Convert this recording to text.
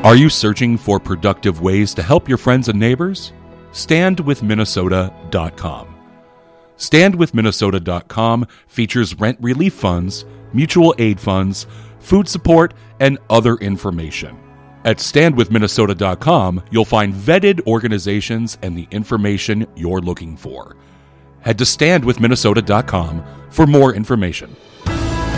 Are you searching for productive ways to help your friends and neighbors? StandWithMinnesota.com. StandWithMinnesota.com features rent relief funds, mutual aid funds, food support, and other information. At StandWithMinnesota.com, you'll find vetted organizations and the information you're looking for. Head to StandWithMinnesota.com for more information.